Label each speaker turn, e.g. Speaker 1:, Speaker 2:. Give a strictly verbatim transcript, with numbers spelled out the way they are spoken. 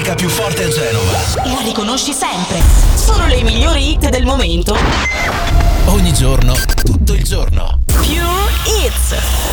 Speaker 1: musica più forte a Genova.
Speaker 2: La riconosci sempre. Sono le migliori hit del momento.
Speaker 1: Ogni giorno, tutto il giorno.
Speaker 2: Pure Hits.